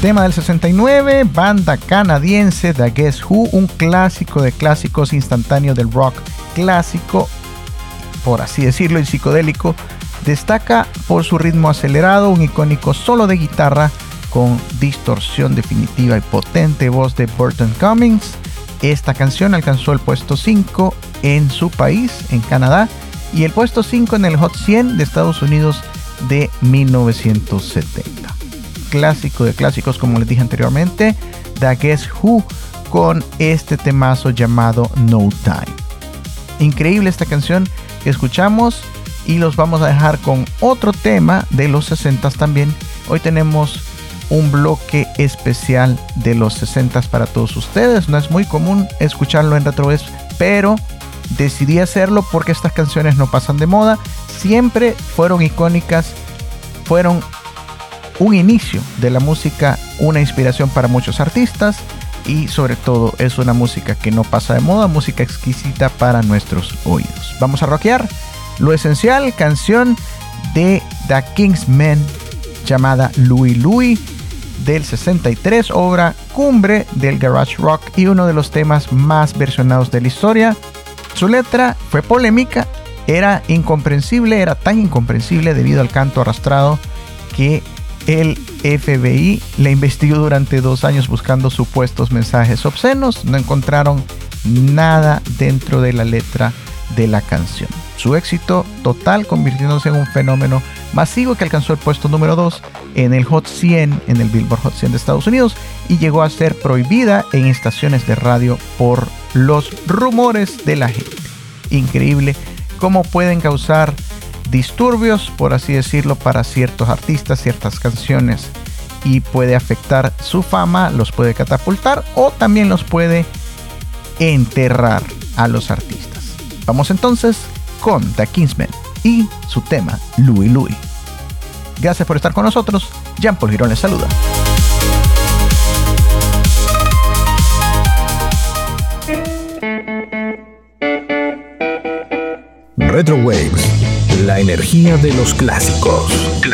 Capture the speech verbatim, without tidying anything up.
Tema del sesenta y nueve, banda canadiense The Guess Who, un clásico de clásicos instantáneo del rock clásico, por así decirlo, y psicodélico. Destaca por su ritmo acelerado, un icónico solo de guitarra con distorsión definitiva y potente voz de Burton Cummings. Esta canción alcanzó el puesto cinco en su país, en Canadá, y el puesto cinco en el Hot cien de Estados Unidos de mil novecientos setenta. Clásico de clásicos, como les dije anteriormente, The Guess Who con este temazo llamado No Time. Increíble esta canción que escuchamos, y los vamos a dejar con otro tema de los sesenta también. Hoy tenemos un bloque especial de los sesenta para todos ustedes. No es muy común escucharlo en RetroWest, pero decidí hacerlo porque estas canciones no pasan de moda. Siempre fueron icónicas, fueron un inicio de la música, una inspiración para muchos artistas, y sobre todo es una música que no pasa de moda, música exquisita para nuestros oídos. Vamos a rockear lo esencial, canción de The Kingsmen llamada Louie Louie del sesenta y tres, obra cumbre del garage rock y uno de los temas más versionados de la historia. Su letra fue polémica, era incomprensible, era tan incomprensible debido al canto arrastrado que el F B I le investigó durante dos años buscando supuestos mensajes obscenos. No encontraron nada dentro de la letra de la canción. Su éxito total, convirtiéndose en un fenómeno masivo que alcanzó el puesto número dos en el Hot cien, en el Billboard Hot cien de Estados Unidos, y llegó a ser prohibida en estaciones de radio por los rumores de la gente. Increíble cómo pueden causar disturbios, por así decirlo, para ciertos artistas, ciertas canciones, y puede afectar su fama, los puede catapultar o también los puede enterrar a los artistas. Vamos entonces con The Kingsmen y su tema Louie Louie. Gracias por estar con nosotros. Jean Paul Girón les saluda. Retro Waves, la energía de los clásicos.